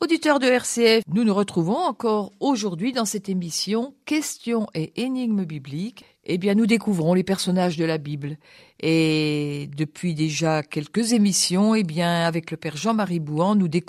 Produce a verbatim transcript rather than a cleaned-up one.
Auditeurs de R C F, nous nous retrouvons encore aujourd'hui dans cette émission Questions et énigmes bibliques. Eh bien, nous découvrons les personnages de la Bible. Et depuis déjà quelques émissions, eh bien, avec le Père Jean-Marie Bouhan, nous découvrons